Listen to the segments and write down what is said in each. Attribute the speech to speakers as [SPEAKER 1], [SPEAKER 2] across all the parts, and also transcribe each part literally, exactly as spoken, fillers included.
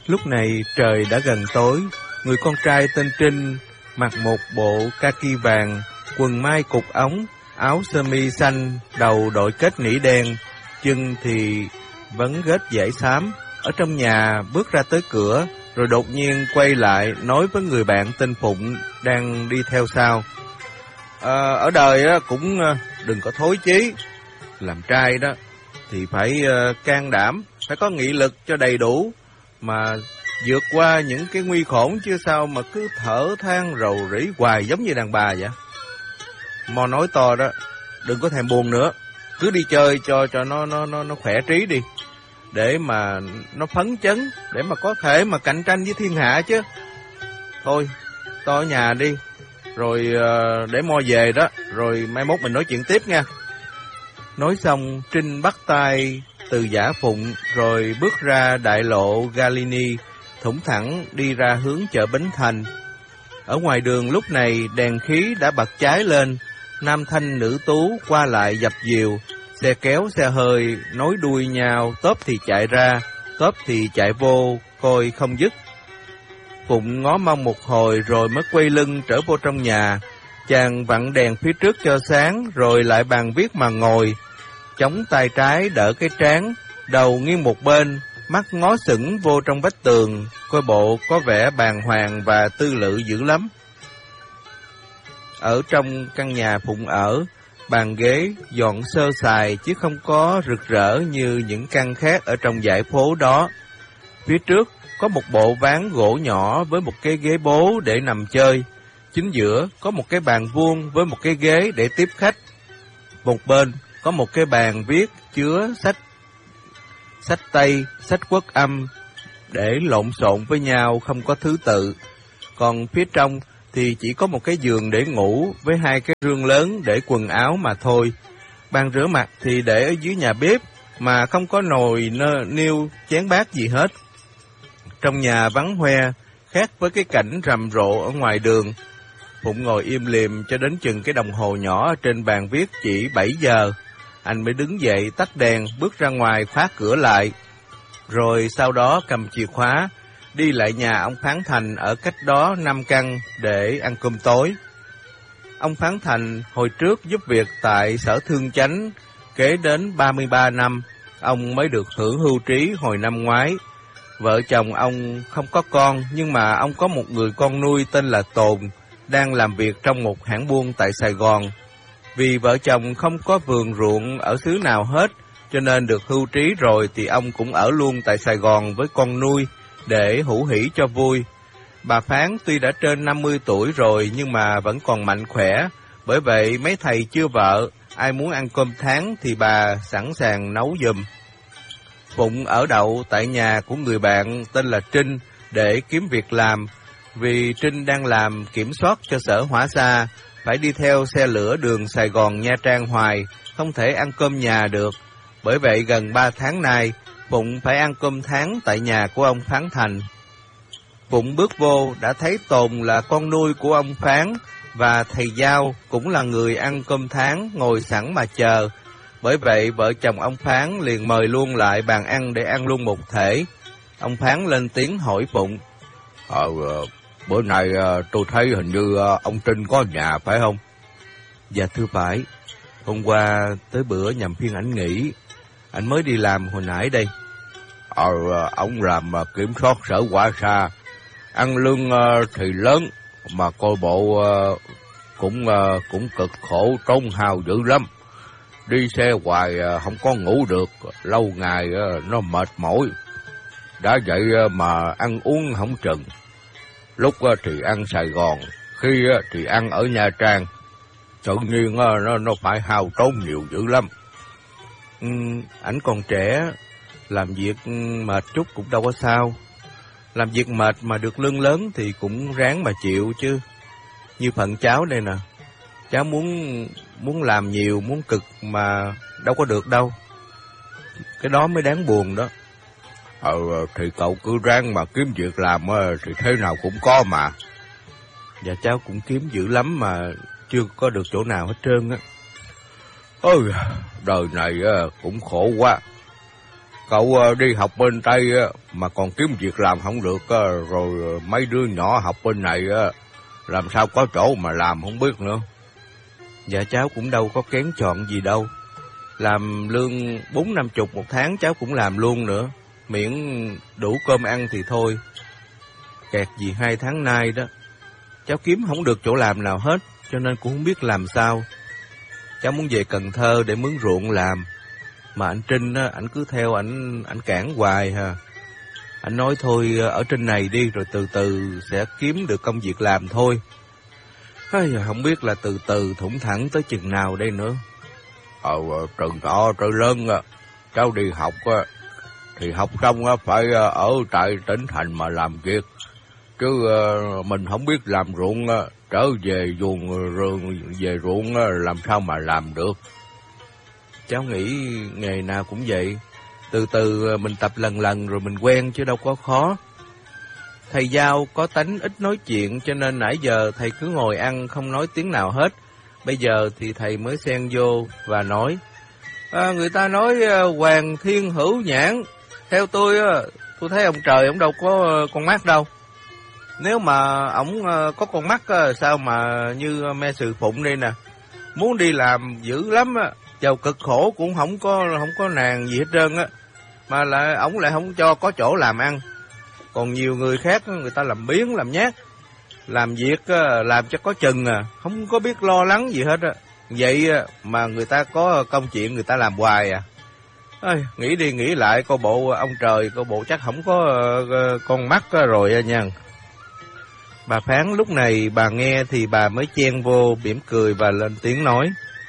[SPEAKER 1] Lúc này trời đã gần tối, người con trai tên Trinh mặc một bộ kaki vàng, quần mai cục ống, áo sơ mi xanh, đầu đội kết nỉ đen, chân thì vấn ghét dải xám. Ở trong nhà bước ra tới cửa, rồi đột nhiên quay lại nói với người bạn tên Phụng đang đi theo sau. À, ở đời á, cũng đừng có thối chí, làm trai đó thì phải uh, can đảm, phải có nghị lực cho đầy đủ, mà vượt qua những cái nguy khốn chứ sao mà cứ thở than rầu rĩ hoài giống như đàn bà vậy. Mo nói to đó, đừng có thèm buồn nữa, cứ đi chơi cho cho nó nó nó nó khỏe trí đi, để mà nó phấn chấn, để mà có thể mà cạnh tranh với thiên hạ chứ. Thôi, to ở nhà đi, rồi uh, để Mo về đó, rồi mai mốt mình nói chuyện tiếp nha. Nói xong, Trinh bắt tay từ giả Phụng, rồi bước ra đại lộ Galini, thủng thẳng đi ra hướng chợ Bến Thành. Ở ngoài đường lúc này đèn khí đã bật cháy lên, nam thanh nữ tú qua lại dập dìu, xe kéo xe hơi nối đuôi nhau, tốp thì chạy ra, tốp thì chạy vô, coi không dứt. Phụng ngó mông một hồi rồi mới quay lưng trở vô trong nhà. Chàng vặn đèn phía trước cho sáng, rồi lại bàn viết mà ngồi, chống tay trái đỡ cái trán, đầu nghiêng một bên, mắt ngó sững vô trong vách tường, coi bộ có vẻ bàng hoàng và tư lự dữ lắm. Ở trong căn nhà Phụng ở, bàn ghế dọn sơ sài chứ không có rực rỡ như những căn khác ở trong dãy phố đó. Phía trước có một bộ ván gỗ nhỏ với một cái ghế bố để nằm chơi. Chính giữa có một cái bàn vuông với một cái ghế để tiếp khách. Một bên có một cái bàn viết chứa sách sách Tây, sách Quốc âm để lộn xộn với nhau, không có thứ tự. Còn phía trong thì chỉ có một cái giường để ngủ với hai cái rương lớn để quần áo mà thôi. Bàn rửa mặt thì để ở dưới nhà bếp mà không có nồi nơ, niêu, chén bát gì hết. Trong nhà vắng hoe, khác với cái cảnh rầm rộ ở ngoài đường. Phụng ngồi im lìm cho đến chừng cái đồng hồ nhỏ trên bàn viết chỉ bảy giờ. Anh mới đứng dậy tắt đèn, bước ra ngoài khóa cửa lại. Rồi sau đó cầm chìa khóa, đi lại nhà ông Phán Thành ở cách đó năm căn để ăn cơm tối. Ông Phán Thành hồi trước giúp việc tại Sở Thương Chánh, kế đến ba mươi ba năm, ông mới được hưởng hưu trí hồi năm ngoái. Vợ chồng ông không có con, nhưng mà ông có một người con nuôi tên là Tồn, đang làm việc trong một hãng buôn tại Sài Gòn. Vì vợ chồng không có vườn ruộng ở xứ nào hết, cho nên được hưu trí rồi thì ông cũng ở luôn tại Sài Gòn với con nuôi, để hữu hỉ cho vui. Bà Phán tuy đã trên năm mươi tuổi rồi nhưng mà vẫn còn mạnh khỏe, bởi vậy mấy thầy chưa vợ, ai muốn ăn cơm tháng thì bà sẵn sàng nấu giùm. Phụng ở đậu tại nhà của người bạn tên là Trinh để kiếm việc làm, vì Trinh đang làm kiểm soát cho Sở Hỏa Xa, phải đi theo xe lửa đường Sài Gòn Nha Trang hoài, không thể ăn cơm nhà được. Bởi vậy gần ba tháng nay, Phụng phải ăn cơm tháng tại nhà của ông Phán Thành. Phụng bước vô đã thấy Tồn là con nuôi của ông Phán, và thầy Giao cũng là người ăn cơm tháng ngồi sẵn mà chờ. Bởi vậy vợ chồng ông Phán liền mời luôn lại bàn ăn để ăn luôn một thể. Ông Phán lên tiếng hỏi Phụng:
[SPEAKER 2] Ờ, bữa nay tôi thấy hình như ông Trinh có nhà phải không?
[SPEAKER 1] Dạ thưa phải, hôm qua tới bữa nhằm phiên ảnh nghỉ, anh mới đi làm hồi nãy đây.
[SPEAKER 2] Ờ, ông làm kiểm soát Sở Hỏa Xa, ăn lương thì lớn, mà coi bộ cũng cũng cực khổ tốn hao dữ lắm. Đi xe hoài không có ngủ được, lâu ngày nó mệt mỏi. Đã vậy mà ăn uống không chừng. Lúc thì ăn Sài Gòn, khi thì ăn ở Nha Trang. Tự nhiên nó nó phải hao tốn nhiều dữ lắm.
[SPEAKER 1] Ừ, ảnh còn trẻ, làm việc mệt chút cũng đâu có sao. Làm việc mệt mà được lương lớn thì cũng ráng mà chịu chứ. Như phận cháu đây nè, cháu muốn muốn làm nhiều, muốn cực mà đâu có được đâu. Cái đó mới đáng buồn đó.
[SPEAKER 2] Ờ, thì cậu cứ ráng mà kiếm việc làm thì thế nào cũng có mà.
[SPEAKER 1] Dạ cháu cũng kiếm dữ lắm mà chưa có được chỗ nào hết trơn á.
[SPEAKER 2] Ôi, đời này cũng khổ quá. cậu đi học bên Tây mà còn kiếm việc làm không được, rồi mấy đứa nhỏ học bên này làm sao có chỗ mà làm không biết nữa.
[SPEAKER 1] Dạ cháu cũng đâu có kén chọn gì đâu. Làm lương bốn năm chục một tháng cháu cũng làm luôn nữa, miễn đủ cơm ăn thì thôi. Kẹt gì hai tháng nay đó, cháu kiếm không được chỗ làm nào hết, cho nên cũng không biết làm sao. Cháu muốn về Cần Thơ để mướn ruộng làm, mà anh Trinh á, ảnh cứ theo ảnh ảnh cản hoài ha. Anh nói thôi ở trên này đi rồi từ từ sẽ kiếm được công việc làm thôi. Không biết là từ từ thủng thẳng tới chừng nào đây nữa.
[SPEAKER 2] Ờ, từ nhỏ tới lớn cháu đi học thì học xong phải ở tại tỉnh thành mà làm việc, chứ mình không biết làm ruộng, trở về ruộng rừng về ruộng làm sao mà làm được.
[SPEAKER 1] Cháu nghĩ nghề nào cũng vậy, từ từ mình tập lần lần rồi mình quen chứ đâu có khó. Thầy Giao có tánh ít nói chuyện cho nên nãy giờ thầy cứ ngồi ăn không nói tiếng nào hết. Bây giờ thì thầy mới xen vô và nói, à, người ta nói uh, hoàng thiên hữu nhãn. Theo tôi, uh, tôi thấy ông trời ông đâu có uh, con mắt đâu. Nếu mà ổng uh, có con mắt uh, sao mà như uh, me Sự Phụng đây nè, muốn đi làm dữ lắm á, giàu cực khổ cũng không có không có nàng gì hết trơn á, mà lại ổng lại không cho có chỗ làm ăn. Còn nhiều người khác người ta làm biếng làm nhát, làm việc làm cho có chừng à, không có biết lo lắng gì hết á. Vậy mà người ta có công chuyện người ta làm hoài à. Ôi, nghĩ đi nghĩ lại coi bộ ông trời coi bộ chắc không có uh, con mắt rồi nha. Bà Phán lúc này bà nghe thì bà mới chen vô mỉm cười và lên tiếng nói,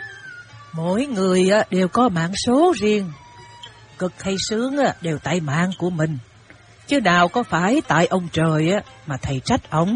[SPEAKER 3] mỗi người đều có mạng số riêng, cực hay sướng đều tại mạng của mình, chứ nào có phải tại ông trời mà thầy trách ổng.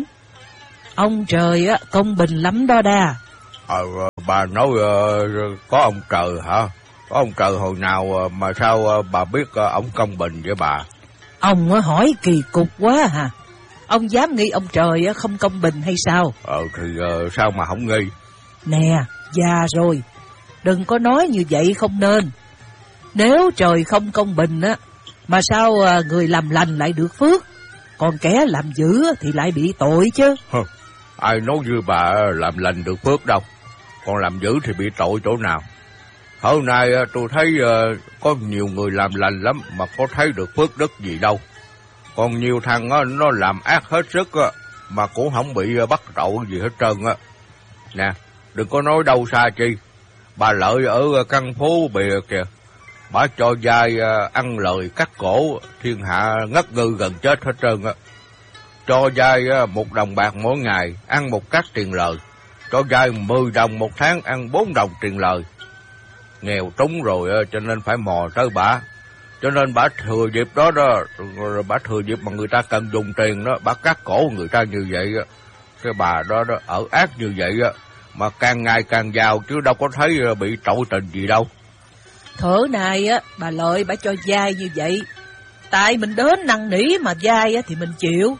[SPEAKER 3] Ông trời công bình lắm đó đa.
[SPEAKER 2] Ờ, bà nói uh, có ông trời hả? Có ông trời hồi nào mà sao uh, bà biết uh, ông công bình vậy bà?
[SPEAKER 3] Ông hỏi kỳ cục quá hả? Ông dám nghĩ ông trời không công bình hay sao?
[SPEAKER 2] Ờ thì uh, sao mà không nghi?
[SPEAKER 3] Nè, già rồi, đừng có nói như vậy không nên. Nếu trời không công bình á, mà sao uh, người làm lành lại được phước, còn kẻ làm dữ thì lại bị tội chứ.
[SPEAKER 2] Hừ, ai nói như bà làm lành được phước đâu, còn làm dữ thì bị tội chỗ nào? Hôm nay tôi thấy uh, có nhiều người làm lành lắm mà có thấy được phước đức gì đâu. Còn nhiều thằng uh, nó làm ác hết sức uh, mà cũng không bị uh, bắt tội gì hết trơn á. Uh. Nè, đừng có nói đâu xa chi, bà Lợi ở uh, căn phố bìa kìa, bà cho vai uh, ăn lời cắt cổ, thiên hạ ngất ngư gần chết hết trơn á. Uh. Cho vai uh, một đồng bạc mỗi ngày, ăn một cắt tiền lời. Cho vai mười đồng một tháng, ăn bốn đồng tiền lời. Nghèo trúng rồi uh, cho nên phải mò tới bả. Cho nên bả thừa dịp đó đó, rồi bả thừa dịp mà người ta cần dùng tiền đó, bả cắt cổ người ta như vậy á. Cái bà đó đó ở ác như vậy á, mà càng ngày càng giàu chứ đâu có thấy uh, bị trội tình gì đâu.
[SPEAKER 3] Thở này á, bà Lợi bà cho vai như vậy, tại mình đến năn nỉ mà vai á thì mình chịu.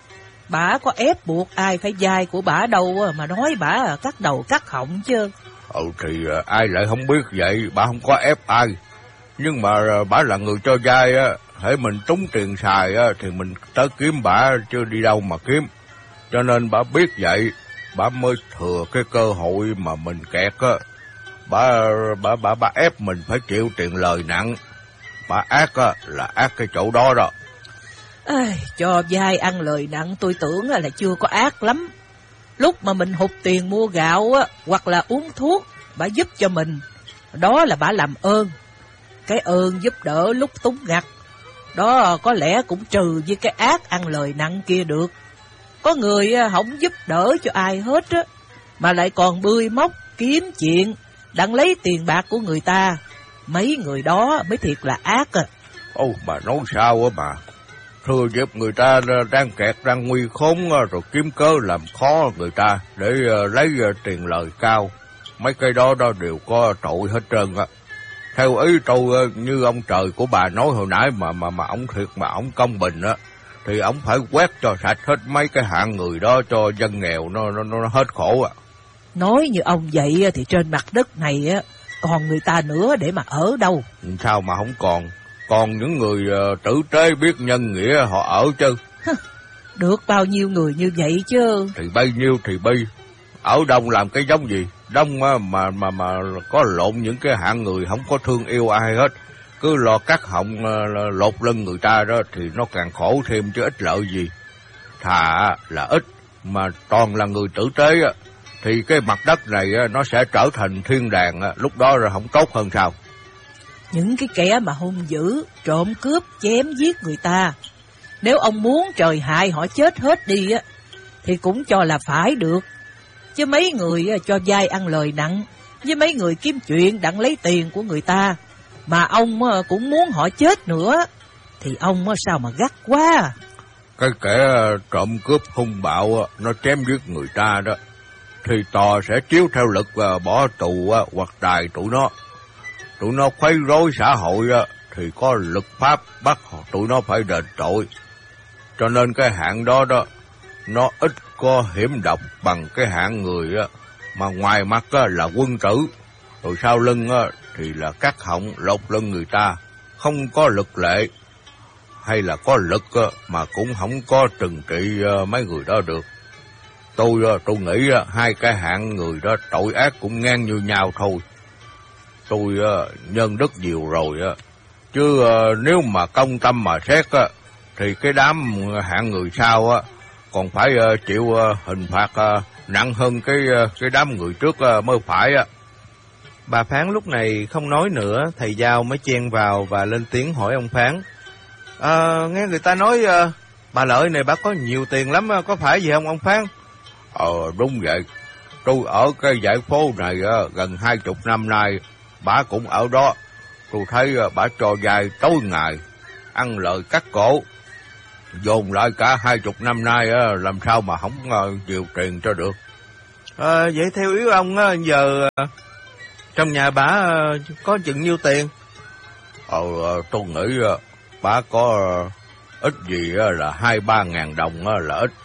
[SPEAKER 3] Bà có ép buộc ai phải vai của bà đâu mà nói bà cắt đầu cắt họng chứ.
[SPEAKER 2] Ừ thì uh, ai lại không biết vậy, bà không có ép ai. Nhưng mà uh, bà là người cho vai á, hễ mình trúng tiền xài á thì mình tới kiếm bà chứ đi đâu mà kiếm. Cho nên bà biết vậy, bà mới thừa cái cơ hội mà mình kẹt á. Bà, bà, bà, bà ép mình phải chịu tiền lời nặng. Bà ác á, là ác cái chỗ đó đó.
[SPEAKER 3] À, cho vai ăn lời nặng tôi tưởng là chưa có ác lắm. Lúc mà mình hụt tiền mua gạo á, hoặc là uống thuốc, bà giúp cho mình, đó là bà làm ơn. Cái ơn giúp đỡ lúc túng ngặt, đó có lẽ cũng trừ với cái ác ăn lời nặng kia được. Có người không giúp đỡ cho ai hết á, mà lại còn bươi móc, kiếm chuyện, đặng lấy tiền bạc của người ta. Mấy người đó mới thiệt là ác à.
[SPEAKER 2] Ô, bà nói sao á bà? Thừa dịp người ta đang kẹt, đang nguy khốn rồi kiếm cớ làm khó người ta để lấy tiền lời cao. Mấy cái đó đó đều có tội hết trơn á. Theo ý tôi, như ông trời của bà nói hồi nãy mà mà mà ông thiệt mà ông công bình á, thì ông phải quét cho sạch hết mấy cái hạng người đó cho dân nghèo nó nó nó hết khổ à.
[SPEAKER 3] Nói như ông vậy thì trên mặt đất này á còn người ta nữa để mà ở đâu.
[SPEAKER 2] Sao mà không còn? còn những người uh, tử tế biết nhân nghĩa họ ở chứ.
[SPEAKER 3] Được bao nhiêu người như vậy chứ?
[SPEAKER 2] Thì bấy nhiêu thì bấy. Ở đông làm cái giống gì? Đông mà mà mà, mà có lộn những cái hạng người không có thương yêu ai hết. Cứ lo cắt họng uh, lột lưng người ta đó thì nó càng khổ thêm chứ ích lợi gì. Thà là ít mà toàn là người tử tế á, thì cái mặt đất này á, nó sẽ trở thành thiên đàng á, lúc đó rồi không tốt hơn sao?
[SPEAKER 3] Những cái kẻ mà hung dữ, trộm cướp, chém giết người ta, nếu ông muốn trời hại họ chết hết đi á, thì cũng cho là phải được. Chứ mấy người cho vay ăn lời nặng, với mấy người kiếm chuyện đặng lấy tiền của người ta, mà ông cũng muốn họ chết nữa, thì ông sao mà gắt quá.
[SPEAKER 2] Cái kẻ trộm cướp hung bạo nó chém giết người ta đó, thì tòa sẽ chiếu theo lực và bỏ tù hoặc đày tụi nó. Tụi nó khuấy rối xã hội thì có luật pháp bắt tụi nó phải đền tội. Cho nên cái hạng đó đó, nó ít có hiểm độc bằng cái hạng người mà ngoài mặt là quân tử, rồi sau lưng thì là cắt họng lột lưng người ta, không có luật lệ. Hay là có lực mà cũng không có trừng trị mấy người đó được. Tôi tôi nghĩ hai cái hạng người đó tội ác cũng ngang như nhau thôi. Tôi nhân đức nhiều rồi, chứ nếu mà công tâm mà xét thì cái đám hạng người sau còn phải chịu hình phạt nặng hơn cái cái đám người trước mới phải.
[SPEAKER 1] Bà Phán lúc này không nói nữa, thầy Giao mới chen vào và lên tiếng hỏi ông Phán. À, nghe người ta nói uh, bà Lợi này bà có nhiều tiền lắm, có phải vậy không ông Phán?
[SPEAKER 2] Ờ đúng vậy. Tôi ở cái dãy phố này uh, gần hai chục năm nay, bà cũng ở đó. Tôi thấy uh, bà cho vay tối ngày, ăn lời cắt cổ. Dồn lại cả hai chục năm nay uh, làm sao mà không uh, nhiều tiền cho được.
[SPEAKER 1] À, vậy theo ý ông uh, giờ uh, trong nhà bà uh, có chừng nhiêu tiền?
[SPEAKER 2] Ờ uh, tôi nghĩ uh, bà có uh, ít gì uh, là hai ba ngàn đồng uh, là ít.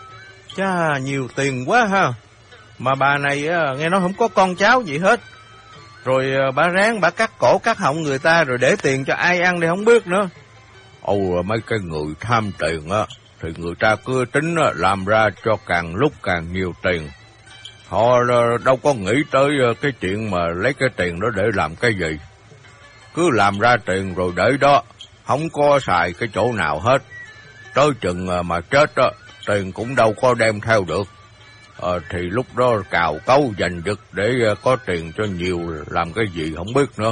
[SPEAKER 1] Chà, nhiều tiền quá ha. Mà bà này uh, nghe nói không có con cháu gì hết. Rồi uh, bà ráng bà cắt cổ cắt họng người ta rồi để tiền cho ai ăn thì không biết nữa.
[SPEAKER 2] Ồ, uh, mấy cái người tham tiền á uh, thì người ta cứ tính uh, làm ra cho càng lúc càng nhiều tiền. Họ uh, đâu có nghĩ tới uh, cái chuyện mà lấy cái tiền đó để làm cái gì. Cứ làm ra tiền rồi để đó, không có xài cái chỗ nào hết. Tới chừng mà chết đó, tiền cũng đâu có đem theo được. Ờ, thì lúc đó cào cấu giành giật để có tiền cho nhiều làm cái gì không biết nữa.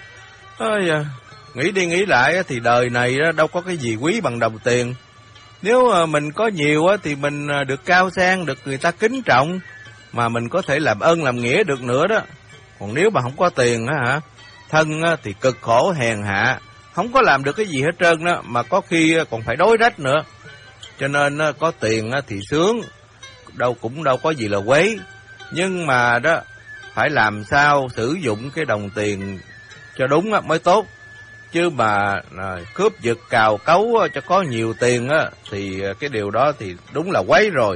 [SPEAKER 1] Ôi à, nghĩ đi nghĩ lại thì đời này đâu có cái gì quý bằng đồng tiền. Nếu mình có nhiều thì mình được cao sang, được người ta kính trọng, mà mình có thể làm ơn làm nghĩa được nữa đó. Còn nếu mà không có tiền á hả, thân thì cực khổ hèn hạ, không có làm được cái gì hết trơn đó, mà có khi còn phải đối rách nữa. Cho nên có tiền thì sướng, đâu cũng đâu có gì là quấy. Nhưng mà đó, phải làm sao sử dụng cái đồng tiền cho đúng mới tốt. Chứ mà cướp giật cào cấu cho có nhiều tiền thì cái điều đó thì đúng là quấy rồi.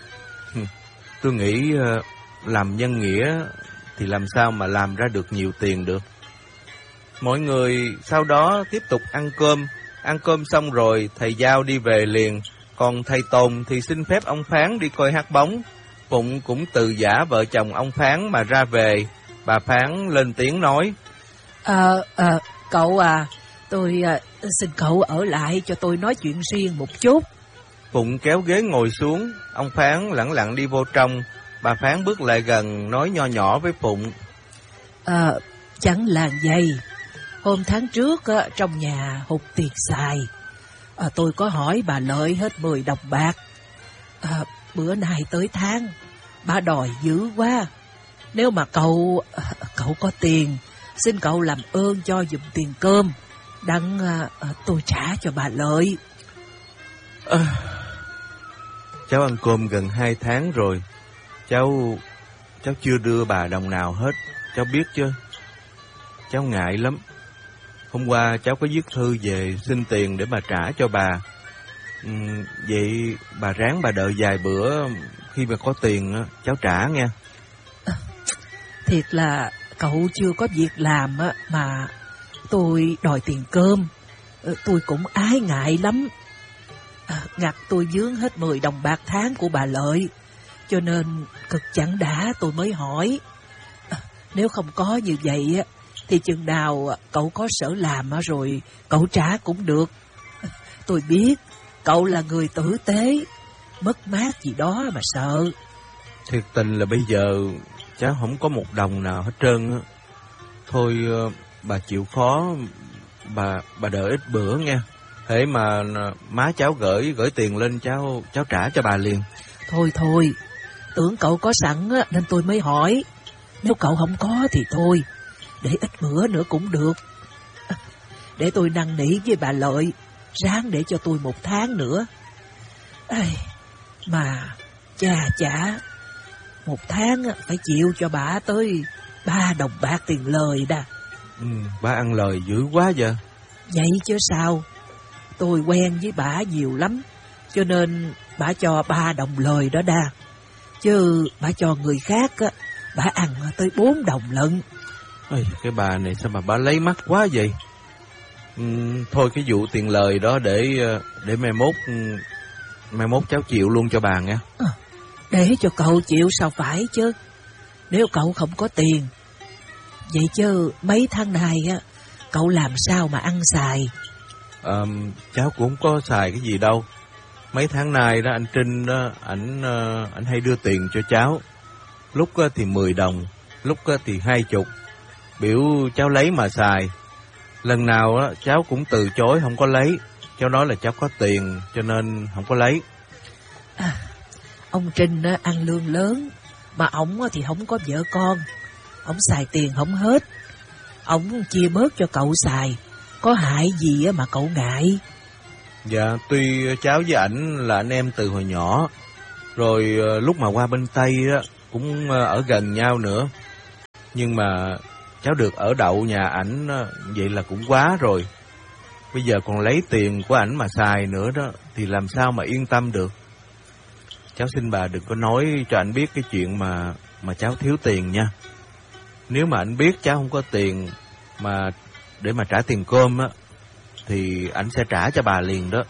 [SPEAKER 1] Tôi nghĩ làm nhân nghĩa thì làm sao mà làm ra được nhiều tiền được. Mọi người sau đó tiếp tục ăn cơm. Ăn cơm xong rồi thầy Giao đi về liền. Còn thầy Tồn thì xin phép ông Phán đi coi hát bóng. Phụng cũng từ giả vợ chồng ông Phán mà ra về. Bà Phán lên tiếng nói.
[SPEAKER 3] Ờ, à, cậu à, tôi à, xin cậu ở lại cho tôi nói chuyện riêng một chút.
[SPEAKER 1] Phụng kéo ghế ngồi xuống. Ông Phán lẳng lặng đi vô trong. Bà Phán bước lại gần nói nho nhỏ với Phụng.
[SPEAKER 3] Ờ, à, chẳng là vậy. Hôm tháng trước á, trong nhà hụt tiền xài. À, tôi có hỏi bà Lợi hết mười đồng bạc. À, bữa nay tới tháng, bà đòi dữ quá. Nếu mà cậu cậu có tiền, xin cậu làm ơn cho giùm tiền cơm, đặng à, tôi trả cho bà Lợi.
[SPEAKER 1] À, cháu ăn cơm gần hai tháng rồi. Cháu cháu chưa đưa bà đồng nào hết. Cháu biết chứ. Cháu ngại lắm. Hôm qua cháu có viết thư về xin tiền để mà trả cho bà. Ừ, vậy bà ráng bà đợi vài bữa, khi mà có tiền cháu trả nha.
[SPEAKER 3] À, thiệt là cậu chưa có việc làm mà tôi đòi tiền cơm. Tôi cũng ái ngại lắm. À, ngặt tôi vướng hết mười đồng bạc tháng của bà Lợi, cho nên cực chẳng đã tôi mới hỏi. À, nếu không có như vậy thì chừng nào cậu có sở làm rồi cậu trả cũng được. À, tôi biết cậu là người tử tế, mất mát gì đó mà sợ.
[SPEAKER 1] Thiệt tình là bây giờ cháu không có một đồng nào hết trơn á. Thôi bà chịu khó, bà bà đợi ít bữa nha. Thế mà má cháu gửi gửi tiền lên cháu cháu trả cho bà liền.
[SPEAKER 3] Thôi thôi, tưởng cậu có sẵn á, nên tôi mới hỏi. Nếu cậu không có thì thôi, để ít bữa nữa cũng được. À, để tôi năn nỉ với bà Lợi, ráng để cho tôi một tháng nữa. À, mà chà chả, một tháng phải chịu cho bà tới ba đồng bạc tiền lời đà.
[SPEAKER 1] Ừ, bà ăn lời dữ quá vậy.
[SPEAKER 3] Vậy chứ sao, tôi quen với bà nhiều lắm, cho nên bà cho ba đồng lời đó đa. Chứ bà cho người khác á, bà ăn tới bốn đồng lận.
[SPEAKER 1] Ôi, cái bà này sao mà bà lấy mắt quá vậy? Ừ, thôi cái vụ tiền lời đó để để mai mốt mai mốt cháu chịu luôn cho bà nghe.
[SPEAKER 3] À, để cho cậu chịu sao phải chứ. Nếu cậu không có tiền, vậy chứ mấy tháng này á, cậu làm sao mà ăn xài?
[SPEAKER 1] À, cháu cũng không có xài cái gì đâu. Mấy tháng nay đó anh Trinh đó, ảnh ảnh hay đưa tiền cho cháu. Lúc thì mười đồng, lúc thì hai chục. Biểu cháu lấy mà xài. Lần nào đó, cháu cũng từ chối không có lấy. Cháu nói là cháu có tiền cho nên không có lấy.
[SPEAKER 3] À, ông Trinh á, ăn lương lớn, mà ổng thì không có vợ con. Ổng xài tiền không hết. Ổng chia bớt cho cậu xài, có hại gì mà cậu ngại?
[SPEAKER 1] Dạ, tuy cháu với ảnh là anh em từ hồi nhỏ, rồi lúc mà qua bên Tây á, cũng ở gần nhau nữa. Nhưng mà cháu được ở đậu nhà ảnh, vậy là cũng quá rồi. Bây giờ còn lấy tiền của ảnh mà xài nữa đó, thì làm sao mà yên tâm được. Cháu xin bà đừng có nói cho ảnh biết cái chuyện mà mà cháu thiếu tiền nha. Nếu mà ảnh biết cháu không có tiền mà để mà trả tiền cơm á, thì ảnh sẽ trả cho bà liền đó.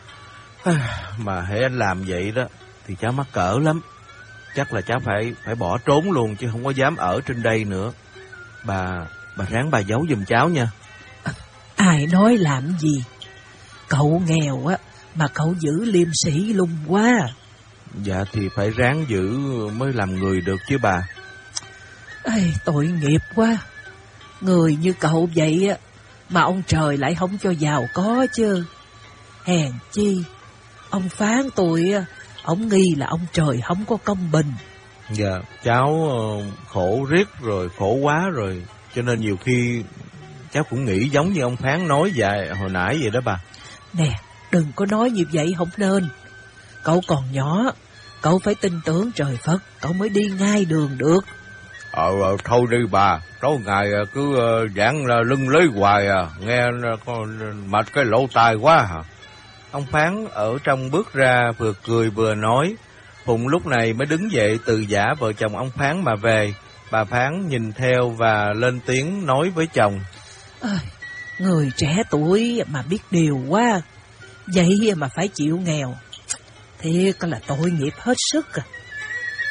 [SPEAKER 1] Mà hễ anh làm vậy đó thì cháu mắc cỡ lắm. Chắc là cháu phải phải bỏ trốn luôn, chứ không có dám ở trên đây nữa. Bà bà ráng bà giấu giùm cháu nha.
[SPEAKER 3] À, ai nói làm gì? Cậu nghèo á mà cậu giữ liêm sĩ lung quá.
[SPEAKER 1] Dạ thì phải ráng giữ mới làm người được chứ bà.
[SPEAKER 3] Ây, tội nghiệp quá. Người như cậu vậy á mà ông trời lại không cho giàu có chứ. Hèn chi ông phán tôi á, ông nghi là ông trời không có công bình.
[SPEAKER 1] Dạ, cháu khổ riết rồi, khổ quá rồi, cho nên nhiều khi cháu cũng nghĩ giống như ông phán nói vậy hồi nãy vậy đó bà.
[SPEAKER 3] Nè, đừng có nói như vậy không nên. Cậu còn nhỏ, cậu phải tin tưởng trời Phật, cậu mới đi ngay đường được.
[SPEAKER 2] Ờ, thôi đi bà, tối ngày cứ uh, giảng uh, lưng lưới hoài à, nghe uh, mệt cái lỗ tai quá hả?
[SPEAKER 1] Ông phán ở trong bước ra vừa cười vừa nói. Phụng lúc này mới đứng dậy từ giả vợ chồng ông phán mà về. Bà phán nhìn theo và lên tiếng nói với chồng.
[SPEAKER 3] À, người trẻ tuổi mà biết điều quá, vậy mà phải chịu nghèo, thiệt là tội nghiệp hết sức à.